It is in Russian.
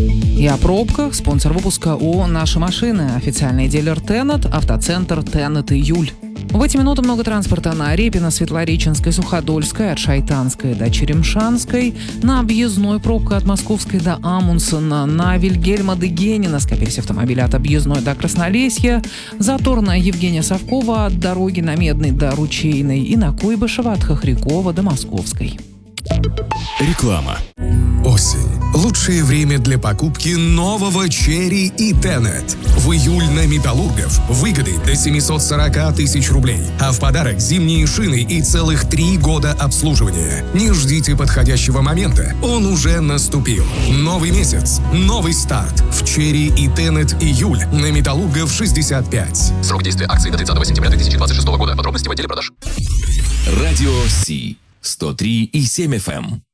И о пробках. Спонсор выпуска ООО «Наши машины». Официальный дилер Тенет, автоцентр Тенет Июль. В эти минуты много транспорта на Репино, Светлореченской, Суходольской, от Шайтанской до Черемшанской, на объездной пробка от Московской до Амундсена, на Вильгельма де Генина скопились автомобили от объездной до Краснолесья, затор на Евгения Совкова от дороги на Медной до Ручейной и на Куйбышева от Хохрякова до Московской. Реклама. Осень. Лучшее время для покупки нового Черри и Тенет. В июль на Металлургов выгоды до 740 тысяч рублей. А в подарок зимние шины и целых 3 года обслуживания. Не ждите подходящего момента. Он уже наступил. Новый месяц. Новый старт. В Черри и Тенет июль на Металлургов 65. Срок действия акции до 30 сентября 2026 года. Подробности в отделе продаж. Радио Си 103,7 FM.